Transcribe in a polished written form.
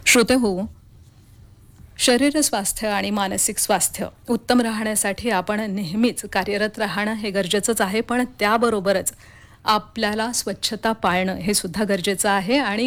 श्रोते हो, शरीर स्वास्थ्य आणि मानसिक स्वास्थ्य उत्तम राहण्यासाठी आपण नेहमीच कार्यरत राहणं हे गरजेचंच आहे, पण त्याबरोबरच आपल्याला स्वच्छता पाळणं हे सुद्धा गरजेचं आहे आणि